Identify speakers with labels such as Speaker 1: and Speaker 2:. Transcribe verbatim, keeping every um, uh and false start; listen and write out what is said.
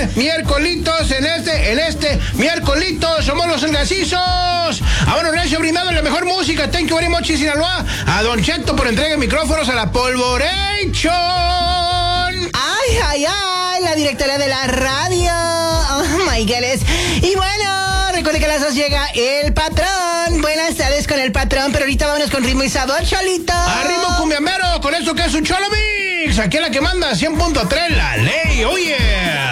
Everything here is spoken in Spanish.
Speaker 1: miércolitos en este, en este, miércolitos, somos los engacizos. A bueno, Recio brindando la mejor música. Thank you very much, Sinaloa. A Don Cheto por entrega de micrófonos a la Polvoration.
Speaker 2: Ay, ay, ay, la directora de la radio. Oh my goodness. Y bueno, recuerde que a las dos llega el patrón. Buenas tardes con el patrón, pero ahorita vámonos con ritmo y sabor, Cholito.
Speaker 1: A ritmo cumbiambero, con eso que es un Cholo Mix. Aquí es la que manda, cien punto tres, la ley, oye. Oh yeah.